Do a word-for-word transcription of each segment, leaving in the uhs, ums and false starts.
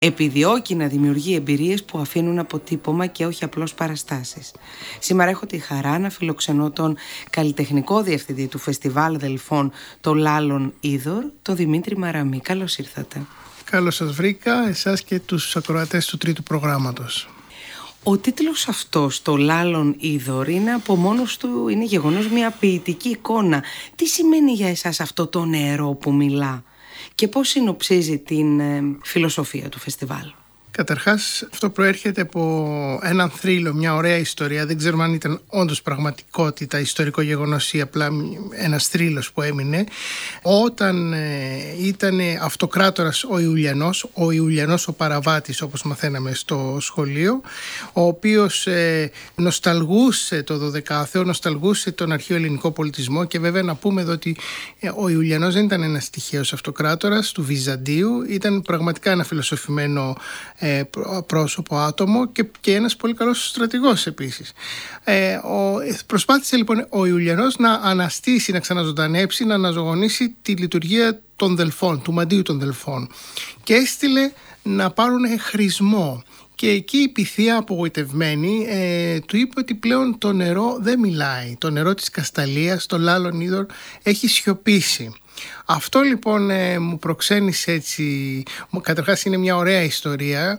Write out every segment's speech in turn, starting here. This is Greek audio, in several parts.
Επιδιώκει να δημιουργεί εμπειρίες που αφήνουν αποτύπωμα και όχι απλώς παραστάσεις. Σήμερα έχω τη χαρά να φιλοξενώ τον καλλιτεχνικό διευθυντή του Φεστιβάλ Δελφών, το Λάλλον Είδωρ, τον Δημήτρη Μαραμή. Καλώς ήρθατε. Καλώς σας βρήκα, εσάς και τους ακροατές του τρίτου προγράμματος. Ο τίτλος αυτός, το Λάλλον Είδωρ, είναι από μόνος του, είναι γεγονός μια ποιητική εικόνα. Τι σημαίνει για εσάς αυτό το νερό που μιλά και πώς συνοψίζει την ε, φιλοσοφία του φεστιβάλ? Καταρχάς, αυτό προέρχεται από έναν θρύλο, μια ωραία ιστορία. Δεν ξέρουμε αν ήταν όντως πραγματικότητα, ιστορικό γεγονός ή απλά ένας θρύλος που έμεινε. Όταν ε, ήταν αυτοκράτορας ο Ιουλιανός, ο Ιουλιανός ο παραβάτης, όπως μαθαίναμε στο σχολείο, ο οποίος ε, νοσταλγούσε το δωδεκάθεο, νοσταλγούσε τον αρχαίο ελληνικό πολιτισμό, και βέβαια να πούμε εδώ ότι ε, ο Ιουλιανός δεν ήταν ένας τυχαίος αυτοκράτορας του Βυζαντίου, ήταν πραγματικά ένα φιλοσοφημένο πρόσωπο, άτομο και, και ένας πολύ καλός στρατηγός επίσης. Ε, ο, προσπάθησε λοιπόν ο Ιουλιανός να αναστήσει, να ξαναζωντανέψει, να αναζωογονήσει τη λειτουργία των Δελφών, του μαντείου των Δελφών, και έστειλε να πάρουν χρησμό. Και εκεί η Πυθία, απογοητευμένη, ε, του είπε ότι πλέον το νερό δεν μιλάει. Το νερό της Κασταλίας, το Λάλλον Είδωρ, έχει σιωπήσει. Αυτό λοιπόν ε, μου προξένησε έτσι, καταρχάς είναι μια ωραία ιστορία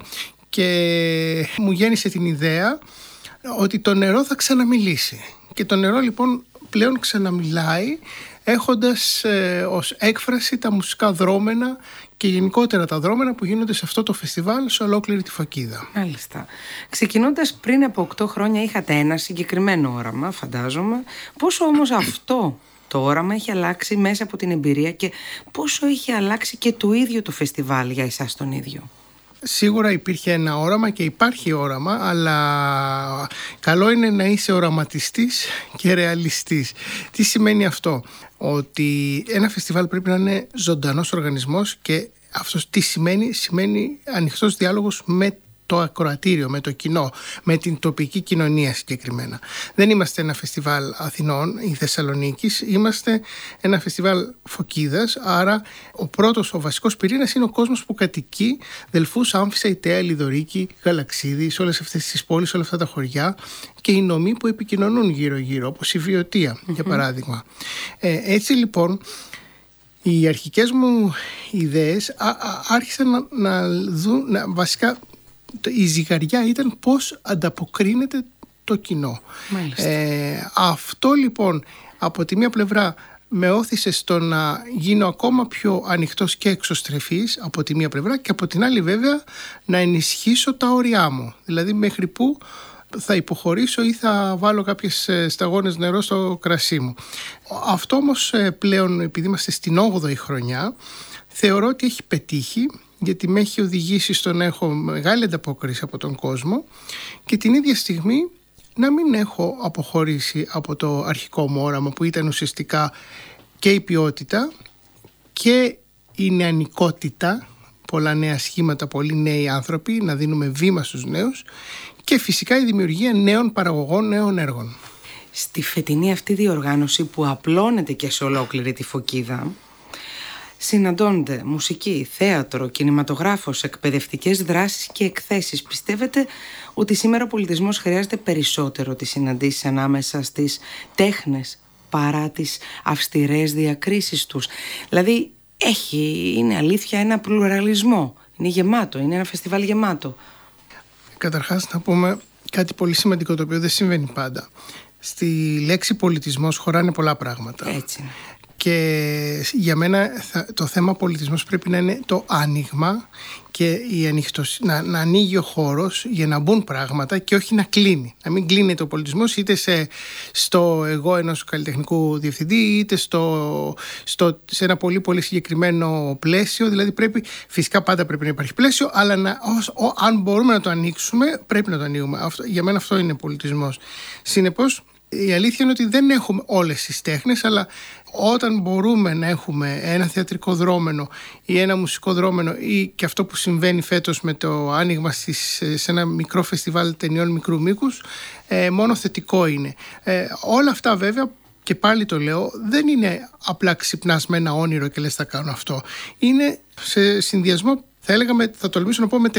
και μου γέννησε την ιδέα ότι το νερό θα ξαναμιλήσει. Και το νερό λοιπόν πλέον ξαναμιλάει, έχοντας ε, ως έκφραση τα μουσικά δρόμενα και γενικότερα τα δρόμενα που γίνονται σε αυτό το φεστιβάλ σε ολόκληρη τη Φωκίδα. Μάλιστα. Ξεκινώντας πριν από οκτώ χρόνια είχατε ένα συγκεκριμένο όραμα, φαντάζομαι. Πόσο όμως αυτό το όραμα έχει αλλάξει μέσα από την εμπειρία και πόσο έχει αλλάξει και το ίδιο το φεστιβάλ για εσάς τον ίδιο? Σίγουρα υπήρχε ένα όραμα και υπάρχει όραμα, αλλά καλό είναι να είσαι οραματιστής και ρεαλιστής. Τι σημαίνει αυτό? Ότι ένα φεστιβάλ πρέπει να είναι ζωντανός οργανισμός, και αυτό τι σημαίνει? Σημαίνει ανοιχτός διάλογος με το ακροατήριο, με το κοινό, με την τοπική κοινωνία συγκεκριμένα. Δεν είμαστε ένα φεστιβάλ Αθηνών ή Θεσσαλονίκης, είμαστε ένα φεστιβάλ Φωκίδας, άρα ο πρώτος, ο βασικός πυρήνας είναι ο κόσμος που κατοικεί Δελφούς, Άμφισσα, Ιταία, Λιδωρίκη, Γαλαξίδη, σε όλες αυτές τις πόλεις, σε όλα αυτά τα χωριά, και οι νομοί που επικοινωνούν γύρω-γύρω, όπως η Βιωτία, mm-hmm. για παράδειγμα. Ε, έτσι λοιπόν, οι αρχικές μου ιδέες α, α, άρχισαν να, να δουν, να, βασικά, η ζυγαριά ήταν πώς ανταποκρίνεται το κοινό. Ε, αυτό λοιπόν από τη μία πλευρά με όθησε στο να γίνω ακόμα πιο ανοιχτός και εξωστρεφής από τη μία πλευρά, και από την άλλη βέβαια να ενισχύσω τα όρια μου. Δηλαδή μέχρι που θα υποχωρήσω ή θα βάλω κάποιες σταγόνες νερό στο κρασί μου. Αυτό όμως πλέον, επειδή είμαστε στην όγδοη χρονιά, θεωρώ ότι έχει πετύχει, γιατί με έχει οδηγήσει στο να έχω μεγάλη ανταπόκριση από τον κόσμο και την ίδια στιγμή να μην έχω αποχωρήσει από το αρχικό μου όραμα, που ήταν ουσιαστικά και η ποιότητα και η νεανικότητα, πολλά νέα σχήματα, πολλοί νέοι άνθρωποι, να δίνουμε βήμα στους νέους, και φυσικά η δημιουργία νέων παραγωγών, νέων έργων. Στη φετινή αυτή διοργάνωση που απλώνεται και σε ολόκληρη τη Φωκίδα, συναντώνται μουσική, θέατρο, κινηματογράφος, εκπαιδευτικές δράσεις και εκθέσεις. Πιστεύετε ότι σήμερα ο πολιτισμός χρειάζεται περισσότερο τις συναντήσεις ανάμεσα στις τέχνες παρά τις αυστηρές διακρίσεις τους? Δηλαδή έχει, είναι αλήθεια, ένα πλουραλισμό. Είναι γεμάτο, είναι ένα φεστιβάλ γεμάτο. Καταρχάς να πούμε κάτι πολύ σημαντικό, το οποίο δεν συμβαίνει πάντα. Στη λέξη πολιτισμός χωράνε πολλά πράγματα. Έτσι είναι. Και για μένα το θέμα πολιτισμός πρέπει να είναι το άνοιγμα και η ανοιχτος... να, να ανοίγει ο χώρος για να μπουν πράγματα και όχι να κλείνει. Να μην κλείνεται ο πολιτισμός είτε σε, στο εγώ ενός καλλιτεχνικού διευθυντή, είτε στο, στο, σε ένα πολύ πολύ συγκεκριμένο πλαίσιο. Δηλαδή πρέπει, φυσικά πάντα πρέπει να υπάρχει πλαίσιο, αλλά να, ως, ο, αν μπορούμε να το ανοίξουμε, πρέπει να το ανοίγουμε. Αυτό, για μένα αυτό είναι πολιτισμός. Συνεπώς, η αλήθεια είναι ότι δεν έχουμε όλες τις τέχνες, αλλά όταν μπορούμε να έχουμε ένα θεατρικό δρόμενο ή ένα μουσικό δρόμενο, ή και αυτό που συμβαίνει φέτος με το άνοιγμα στις, σε ένα μικρό φεστιβάλ ταινιών μικρού μήκους, ε, μόνο θετικό είναι. Ε, όλα αυτά βέβαια, και πάλι το λέω, δεν είναι απλά ξυπνάς με ένα όνειρο και λες θα κάνω αυτό. Είναι σε συνδυασμό, θα έλεγα, θα τολμήσω να πω, με